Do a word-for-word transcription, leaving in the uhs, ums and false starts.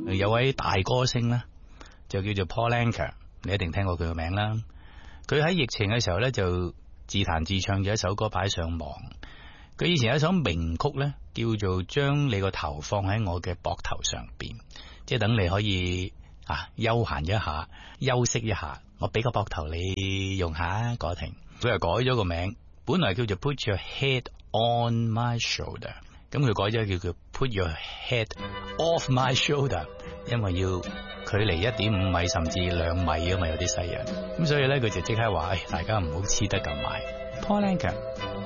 有位大歌星啦，就叫做 Paul Anka， 你一定聽過佢個名啦。佢喺疫情嘅時候咧，就自彈自唱咗一首歌擺上網。佢以前有一首名曲咧，叫做將你個頭放喺我嘅膊頭上邊，即係等你可以啊休閒一下，休息一下。我俾個膊頭你用下，葛婷。佢又改咗個名，本來叫做 Put Your Head On My Shoulder， 咁佢改咗叫做 Put Your Head Off My Shoulder， 因為要距離一點五米甚至兩米啊嘛，有啲細人。咁所以咧，佢就即刻話：誒，大家唔好黐得咁埋。Paul Anka